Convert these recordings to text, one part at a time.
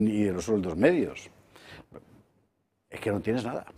ni de los sueldos medios. Es que no tienes nada.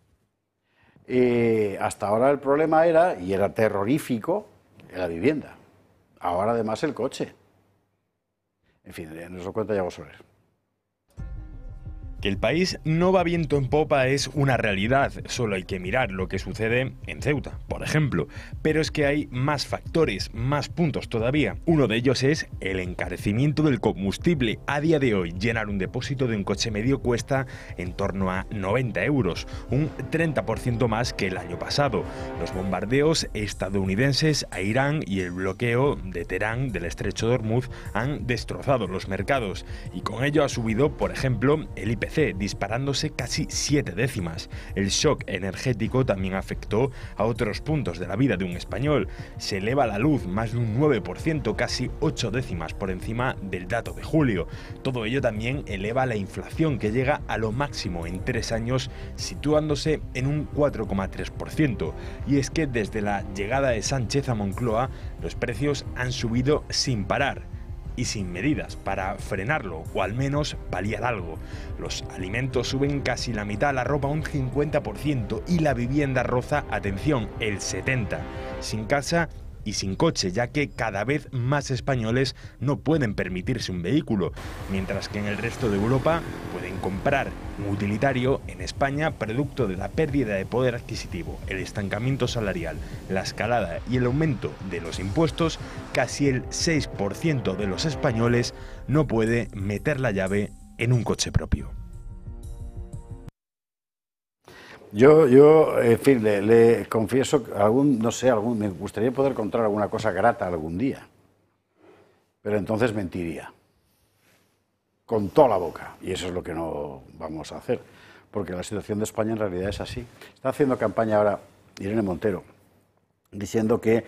Hasta ahora el problema era, y era terrorífico, la vivienda. Ahora además el coche. En fin, nos lo cuenta Yago Soler. Que el país no va viento en popa es una realidad, solo hay que mirar lo que sucede en Ceuta, por ejemplo. Pero es que hay más factores, más puntos todavía. Uno de ellos es el encarecimiento del combustible. A día de hoy, llenar un depósito de un coche medio cuesta en torno a 90 euros, un 30% más que el año pasado. Los bombardeos estadounidenses a Irán y el bloqueo de Teherán del estrecho de Hormuz han destrozado los mercados y con ello ha subido, por ejemplo, el IPC, disparándose casi 7 décimas. El shock energético también afectó a otros puntos de la vida de un español. Se eleva la luz más de un 9%, casi 8 décimas por encima del dato de julio. Todo ello también eleva la inflación, que llega a lo máximo en 3 años, situándose en un 4,3%. Y es que desde la llegada de Sánchez a Moncloa, los precios han subido sin parar y sin medidas para frenarlo o al menos paliar algo. Los alimentos suben casi la mitad, la ropa un 50% y la vivienda roza, atención, el 70%. Sin casa y sin coche, ya que cada vez más españoles no pueden permitirse un vehículo, mientras que en el resto de Europa pueden comprar un utilitario. En España, producto de la pérdida de poder adquisitivo, el estancamiento salarial, la escalada y el aumento de los impuestos, casi el 6% de los españoles no puede meter la llave en un coche propio. Yo, en fin, le confieso, me gustaría poder contar alguna cosa grata algún día, pero entonces mentiría, con toda la boca, y eso es lo que no vamos a hacer, porque la situación de España en realidad es así. Está haciendo campaña ahora Irene Montero, diciendo que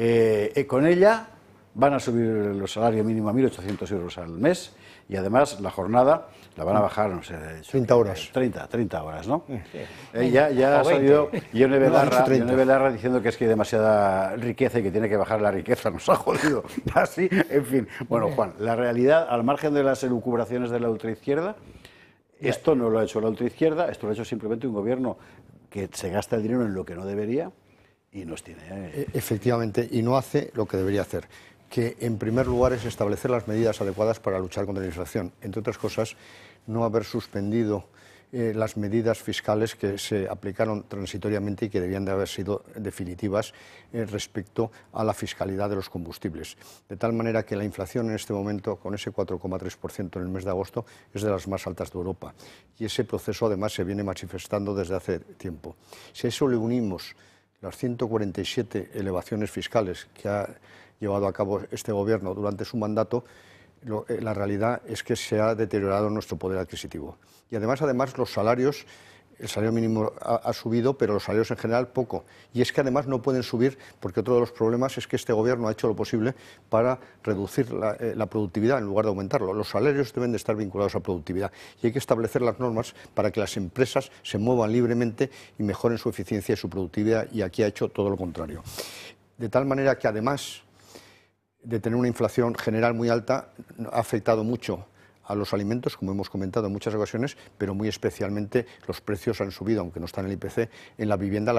con ella van a subir el salario mínimo a 1.800 euros al mes, y además la jornada la van a bajar, no sé, 30 horas. 30 horas, ¿no? Sí. Ya ha salido Ione Belarra diciendo que es que hay demasiada riqueza y que tiene que bajar la riqueza, nos ha jodido. Así, en fin. Bueno, Juan, la realidad, al margen de las elucubraciones de la ultraizquierda, esto no lo ha hecho la ultraizquierda, esto lo ha hecho simplemente un gobierno que se gasta el dinero en lo que no debería y nos tiene... Efectivamente, y no hace lo que debería hacer, que en primer lugar es establecer las medidas adecuadas para luchar contra la inflación. Entre otras cosas, no haber suspendido las medidas fiscales que se aplicaron transitoriamente y que debían de haber sido definitivas respecto a la fiscalidad de los combustibles. De tal manera que la inflación en este momento, con ese 4,3% en el mes de agosto, es de las más altas de Europa. Y ese proceso además se viene manifestando desde hace tiempo. Si a eso le unimos las 147 elevaciones fiscales que ha llevado a cabo este gobierno durante su mandato, la realidad es que se ha deteriorado nuestro poder adquisitivo. Y además los salarios, el salario mínimo ha subido, pero los salarios en general poco. Y es que además no pueden subir, porque otro de los problemas es que este gobierno ha hecho lo posible para reducir la productividad en lugar de aumentarlo. Los salarios deben de estar vinculados a productividad y hay que establecer las normas para que las empresas se muevan libremente y mejoren su eficiencia y su productividad, y aquí ha hecho todo lo contrario. De tal manera que además de tener una inflación general muy alta, ha afectado mucho a los alimentos, como hemos comentado en muchas ocasiones, pero muy especialmente los precios han subido, aunque no están en el IPC. En la vivienda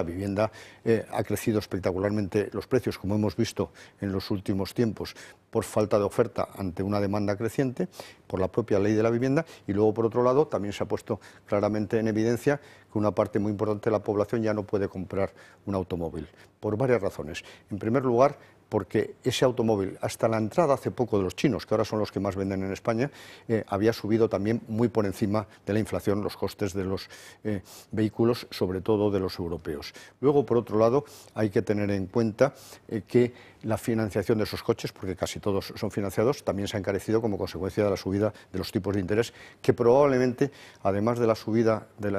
ha crecido espectacularmente los precios, como hemos visto en los últimos tiempos, por falta de oferta ante una demanda creciente, por la propia ley de la vivienda, y luego, por otro lado, también se ha puesto claramente en evidencia que una parte muy importante de la población ya no puede comprar un automóvil, por varias razones. En primer lugar, porque ese automóvil, hasta la entrada hace poco de los chinos, que ahora son los que más venden en España, había subido también muy por encima de la inflación los costes de los vehículos, sobre todo de los europeos. Luego, por otro lado, hay que tener en cuenta que la financiación de esos coches, porque casi todos son financiados, también se ha encarecido como consecuencia de la subida de los tipos de interés, que probablemente, además de la subida de la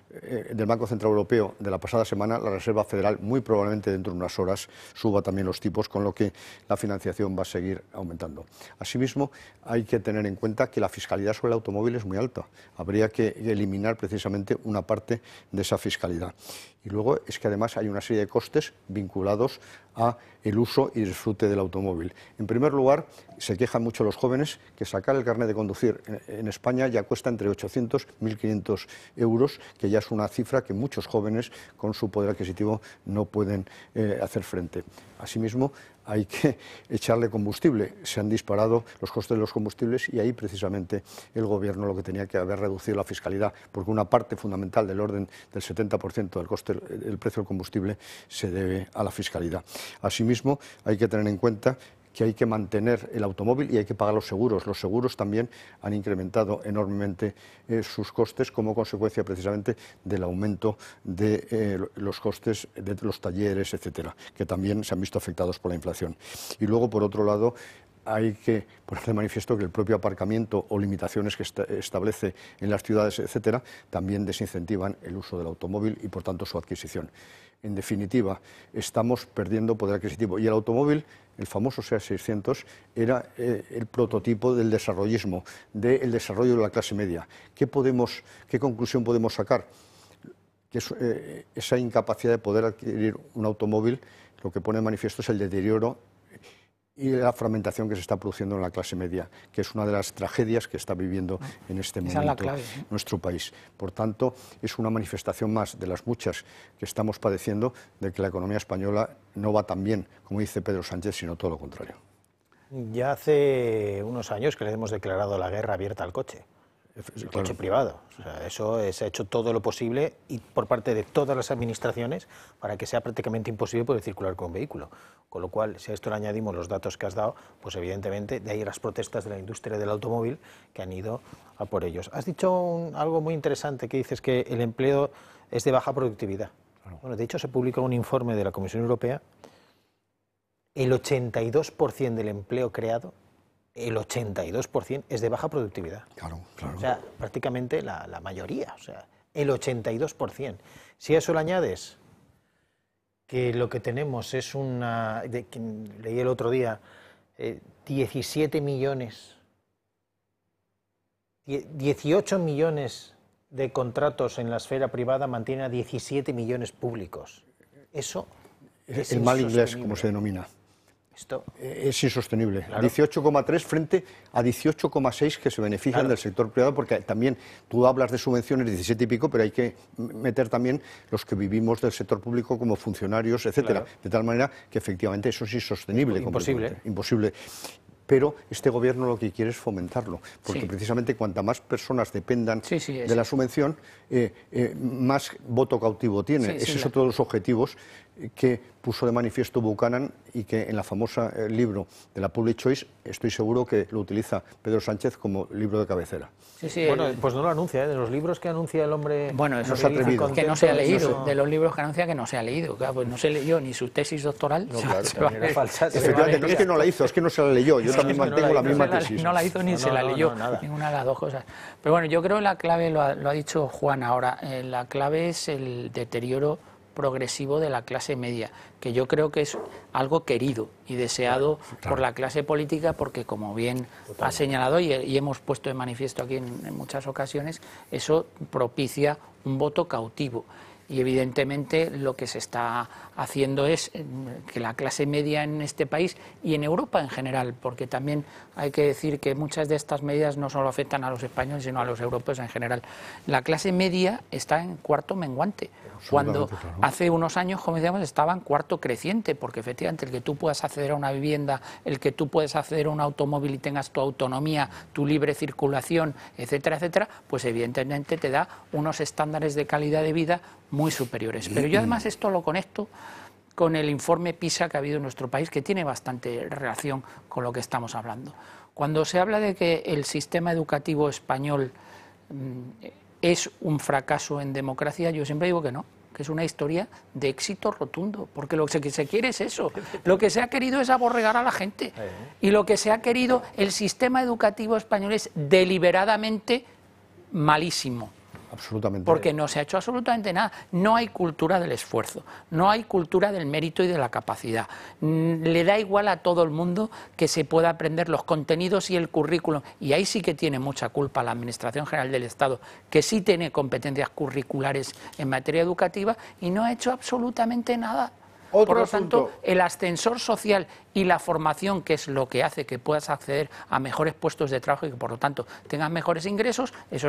del Banco Central Europeo de la pasada semana, la Reserva Federal muy probablemente dentro de unas horas suba también los tipos, con lo que la financiación va a seguir aumentando. Asimismo, hay que tener en cuenta que la fiscalidad sobre el automóvil es muy alta. Habría que eliminar precisamente una parte de esa fiscalidad. Y luego es que además hay una serie de costes vinculados a el uso y disfrute del automóvil. En primer lugar, se quejan mucho los jóvenes que sacar el carnet de conducir en España ya cuesta entre 800 y 1.500 euros, que ya es una cifra que muchos jóvenes con su poder adquisitivo no pueden hacer frente. Asimismo, hay que echarle combustible. Se han disparado los costes de los combustibles y ahí precisamente el Gobierno lo que tenía que haber reducido la fiscalidad, porque una parte fundamental del orden del 70% del coste del precio del combustible se debe a la fiscalidad. Asimismo, hay que tener en cuenta que hay que mantener el automóvil y hay que pagar los seguros. Los seguros también han incrementado enormemente sus costes como consecuencia precisamente del aumento de los costes de los talleres, etcétera, que también se han visto afectados por la inflación. Y luego, por otro lado, hay que poner de manifiesto que el propio aparcamiento o limitaciones que establece en las ciudades, etcétera, también desincentivan el uso del automóvil y, por tanto, su adquisición. En definitiva, estamos perdiendo poder adquisitivo. Y el automóvil, el famoso SEAT 600, era el prototipo del desarrollismo, del desarrollo de la clase media. ¿Qué conclusión podemos sacar? Que esa incapacidad de poder adquirir un automóvil lo que pone de manifiesto es el deterioro y la fragmentación que se está produciendo en la clase media, que es una de las tragedias que está viviendo en este momento nuestro país. Por tanto, es una manifestación más de las muchas que estamos padeciendo de que la economía española no va tan bien, como dice Pedro Sánchez, sino todo lo contrario. Ya hace unos años que le hemos declarado la guerra abierta al coche. El coche privado. O sea, eso se ha hecho todo lo posible y por parte de todas las administraciones para que sea prácticamente imposible poder circular con un vehículo. Con lo cual, si a esto le añadimos los datos que has dado, pues evidentemente de ahí las protestas de la industria del automóvil que han ido a por ellos. Has dicho algo muy interesante, que dices que el empleo es de baja productividad. Claro. Bueno, de hecho se publicó un informe de la Comisión Europea. El 82% del empleo creado, el 82% es de baja productividad. Claro, claro. O sea, prácticamente la mayoría, o sea, el 82%. Si a eso le añades que lo que tenemos es una... leí el otro día, 18 millones de contratos en la esfera privada mantienen a 17 millones públicos. Eso es el mal inglés, como se denomina. Esto es insostenible. Claro. 18,3 frente a 18,6 que se benefician del sector privado, porque también tú hablas de subvenciones 17 y pico, pero hay que meter también los que vivimos del sector público como funcionarios, etcétera. Claro. De tal manera que efectivamente eso es insostenible. Imposible. Pero este Gobierno lo que quiere es fomentarlo, porque precisamente cuanta más personas dependan de la subvención, más voto cautivo tiene. Ese es otro de los objetivos que puso de manifiesto Buchanan y que en la famosa libro de la Public Choice estoy seguro que lo utiliza Pedro Sánchez como libro de cabecera. Bueno, pues no lo anuncia, de los libros que anuncia el hombre... Bueno, eso no se ha atrevido. Que no se ha leído, de los libros que anuncia que no se ha leído, claro, pues no se leyó ni su tesis doctoral. No, claro, efectivamente, no es que no la hizo, es que no se la leyó, yo también mantengo la misma tesis. No la hizo ni se la leyó, ninguna de las dos cosas. Pero bueno, yo creo que la clave, lo ha dicho Juan ahora, la clave es el deterioro progresivo de la clase media, que yo creo que es algo querido y deseado por la clase política, porque como bien ha señalado y hemos puesto de manifiesto aquí en muchas ocasiones, eso propicia un voto cautivo. Y evidentemente lo que se está haciendo es que la clase media en este país y en Europa en general, porque también hay que decir que muchas de estas medidas no solo afectan a los españoles, sino a los europeos en general. La clase media está en cuarto menguante, cuando hace unos años, como decíamos, estaba en cuarto creciente, porque efectivamente el que tú puedas acceder a una vivienda, el que tú puedas acceder a un automóvil y tengas tu autonomía, tu libre circulación, etcétera, etcétera, pues evidentemente te da unos estándares de calidad de vida muy superiores. Pero yo además esto lo conecto con el informe PISA que ha habido en nuestro país, que tiene bastante relación con lo que estamos hablando. Cuando se habla de que el sistema educativo español es un fracaso en democracia, yo siempre digo que no, que es una historia de éxito rotundo, porque lo que se quiere es eso. Lo que se ha querido es aborregar a la gente, y lo que se ha querido, el sistema educativo español es deliberadamente malísimo. Absolutamente. Porque no se ha hecho absolutamente nada. No hay cultura del esfuerzo, no hay cultura del mérito y de la capacidad. Le da igual a todo el mundo que se pueda aprender los contenidos y el currículum. Y ahí sí que tiene mucha culpa la Administración General del Estado, que sí tiene competencias curriculares en materia educativa y no ha hecho absolutamente nada. Por lo tanto, el ascensor social y la formación, que es lo que hace que puedas acceder a mejores puestos de trabajo y que por lo tanto tengas mejores ingresos, eso